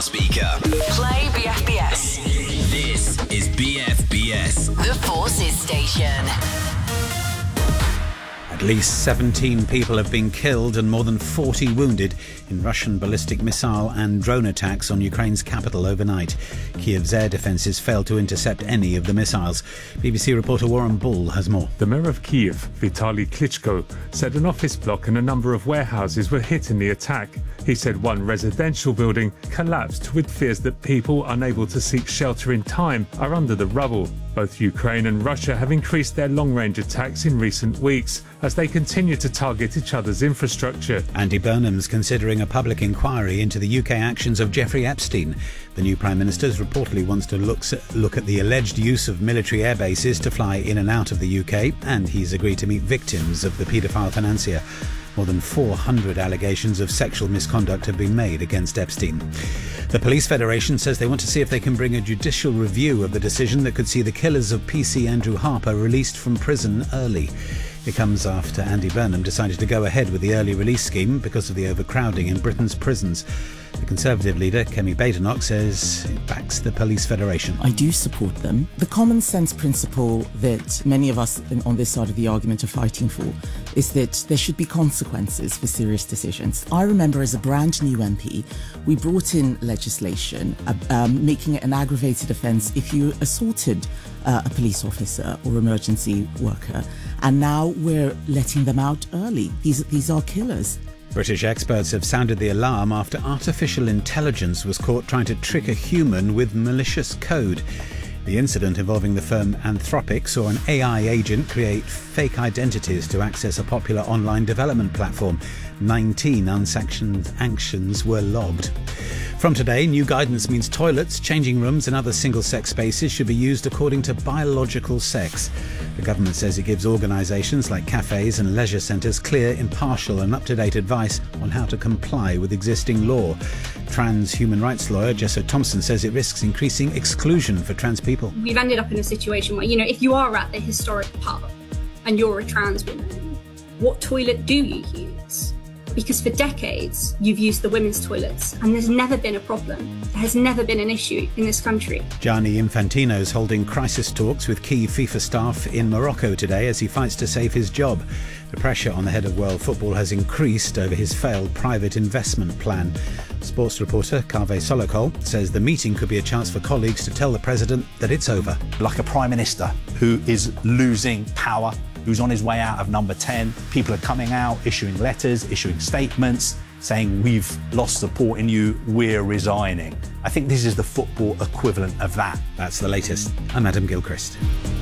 speaker. Play BFBS. This is BFBS. The Forces Station. At least 17 people have been killed and more than 40 wounded in Russian ballistic missile and drone attacks on Ukraine's capital overnight. Kiev's air defences failed to intercept any of the missiles. BBC reporter Warren Bull has more. The mayor of Kiev, Vitaly Klitschko, said an office block and a number of warehouses were hit in the attack. He said one residential building collapsed, with fears that people unable to seek shelter in time are under the rubble. Both Ukraine and Russia have increased their long-range attacks in recent weeks as they continue to target each other's infrastructure. Andy Burnham's considering a public inquiry into the UK actions of Jeffrey Epstein. The new Prime Minister reportedly wants to look at the alleged use of military air bases to fly in and out of the UK, and he's agreed to meet victims of the paedophile financier. More than 400 allegations of sexual misconduct have been made against Epstein. The Police Federation says they want to see if they can bring a judicial review of the decision that could see the killers of PC Andrew Harper released from prison early. It comes after Andy Burnham decided to go ahead with the early release scheme because of the overcrowding in Britain's prisons. The Conservative leader, Kemi Badenoch, says it backs the Police Federation. I do support them. The common sense principle that many of us on this side of the argument are fighting for is that there should be consequences for serious decisions. I remember as a brand new MP, we brought in legislation making it an aggravated offence if you assaulted a police officer or emergency worker, and now we're letting them out early. These are killers. British experts have sounded the alarm after artificial intelligence was caught trying to trick a human with malicious code. The incident involving the firm Anthropic saw an AI agent create fake identities to access a popular online development platform. 19 unsanctioned actions were logged. From today, new guidance means toilets, changing rooms and other single-sex spaces should be used according to biological sex. The government says it gives organisations like cafes and leisure centres clear, impartial and up-to-date advice on how to comply with existing law. Trans human rights lawyer Jessa Thompson says it risks increasing exclusion for trans people. We've ended up in a situation where, if you are at the historic pub and you're a trans woman, what toilet do you use? Because for decades, you've used the women's toilets and there's never been a problem. There has never been an issue in this country. Gianni Infantino's holding crisis talks with key FIFA staff in Morocco today as he fights to save his job. The pressure on the head of world football has increased over his failed private investment plan. Sports reporter Kaveh Solokol says the meeting could be a chance for colleagues to tell the president that it's over. Like a prime minister who is losing power, who's on his way out of number 10. People are coming out, issuing letters, issuing statements, saying we've lost support in you, we're resigning. I think this is the football equivalent of that. That's the latest. I'm Adam Gilchrist.